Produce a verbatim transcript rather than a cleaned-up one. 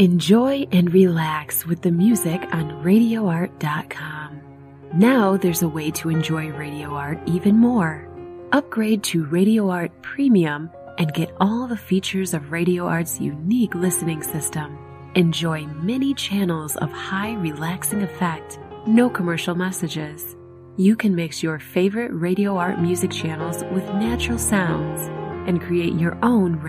Enjoy and relax with the music on radio art dot com. Now there's a way to enjoy Radio Art even more. Upgrade to Radio Art Premium and get all the features of Radio Art's unique listening system. Enjoy many channels of high relaxing effect, no commercial messages. You can mix your favorite Radio Art music channels with natural sounds and create your own